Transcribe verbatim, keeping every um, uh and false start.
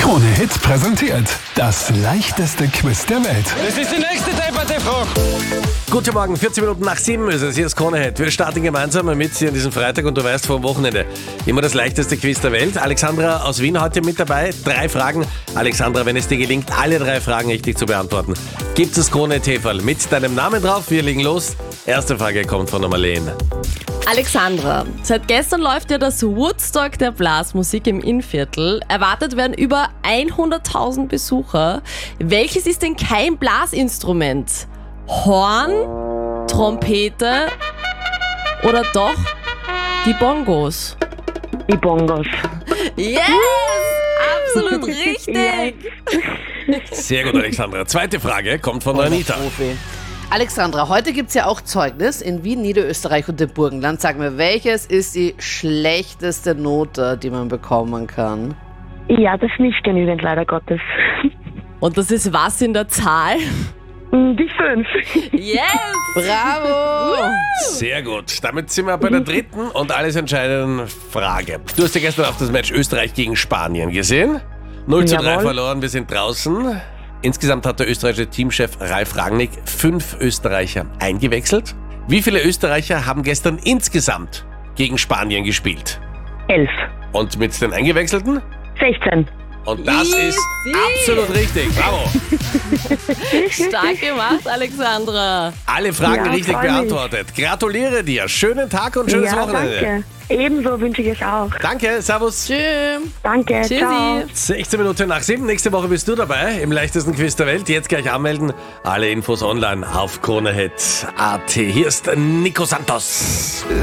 Krone Hit präsentiert das leichteste Quiz der Welt. Das ist die nächste Debatte-Frage. Guten Morgen, vierzehn Minuten nach sieben ist es. Hier ist Krone Hit. Wir starten gemeinsam mit hier an diesem Freitag und du weißt, vor dem Wochenende immer das leichteste Quiz der Welt. Alexandra aus Wien heute mit dabei. Drei Fragen. Alexandra, wenn es dir gelingt, alle drei Fragen richtig zu beantworten, gibt es Krone Hit-Heferl mit deinem Namen drauf. Wir legen los. Erste Frage kommt von der Marlene. Alexandra, seit gestern läuft ja das Woodstock der Blasmusik im Innviertel. Erwartet werden über hunderttausend Besucher. Welches ist denn kein Blasinstrument? Horn, Trompete oder doch die Bongos? Die Bongos. Yes! Absolut richtig! Sehr gut, Alexandra. Zweite Frage kommt von der Anita. Alexandra, heute gibt es ja auch Zeugnis in Wien, Niederösterreich und dem Burgenland. Sag mir, welches ist die schlechteste Note, die man bekommen kann? Ja, das ist nicht genügend, leider Gottes. Und das ist was in der Zahl? Die fünf. Yes! Bravo! Sehr gut. Damit sind wir bei der dritten und alles entscheidenden Frage. Du hast ja gestern auch das Match Österreich gegen Spanien gesehen. null zu drei Jawohl. verloren, wir sind draußen. Insgesamt hat der österreichische Teamchef Ralf Rangnick fünf Österreicher eingewechselt. Wie viele Österreicher haben gestern insgesamt gegen Spanien gespielt? Elf. Und mit den Eingewechselten? Sechzehn. Und das Easy. ist absolut richtig. Bravo. Stark gemacht, Alexandra. Alle Fragen Ja, richtig freu mich. beantwortet. Gratuliere dir. Schönen Tag und schönes Ja, Wochenende. danke. Ebenso wünsche ich es auch. Danke, servus. Tschüss. Danke, ciao. Tschüssi. sechzehn Minuten nach sieben. Nächste Woche bist du dabei im leichtesten Quiz der Welt. Jetzt gleich anmelden. Alle Infos online auf kronehit punkt at. Hier ist Nico Santos.